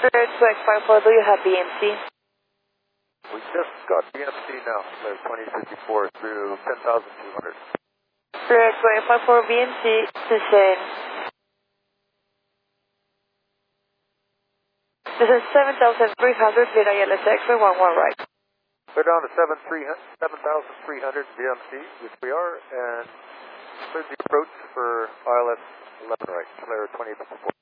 Spirit 2X54, do you have BMC? We just got BMC now, Flare 2054 through 10,200. Spirit 2X54 BMC, descend. Descend 7,300, lead ILSX for 11 right. We're down to 7,300 BMC, which we are, and clear the approach for ILS 11 right, Flare 2054.